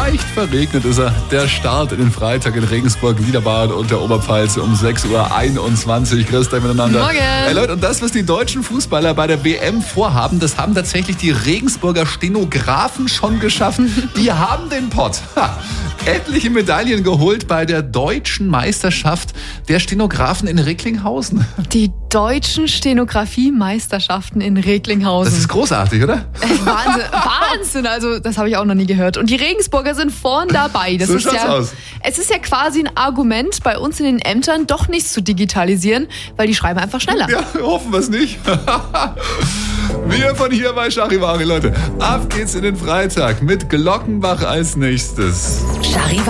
leicht verregnet ist er. Der Start in den Freitag in Regensburg, Liederbad und der Oberpfalz um 6.21 Uhr. Grüßt euch miteinander. Morgen. Hey Leute, und das, was die deutschen Fußballer bei der WM vorhaben, das haben tatsächlich die Regensburger Stenografen schon geschafft. Die haben den Pott. Etliche Medaillen geholt bei der deutschen Meisterschaft der Stenografen in Recklinghausen. Die deutschen Stenografie-Meisterschaften in Recklinghausen. Das ist großartig, oder? Wahnsinn, also das habe ich auch noch nie gehört. Und die Regensburger sind vorn dabei. Das So ist schaut's ja, aus. Es ist ja quasi ein Argument, bei uns in den Ämtern doch nichts zu digitalisieren, weil die schreiben einfach schneller. Ja, hoffen wir es nicht. Wir von hier bei Charivari, Leute. Ab geht's in den Freitag mit Glockenbach als nächstes.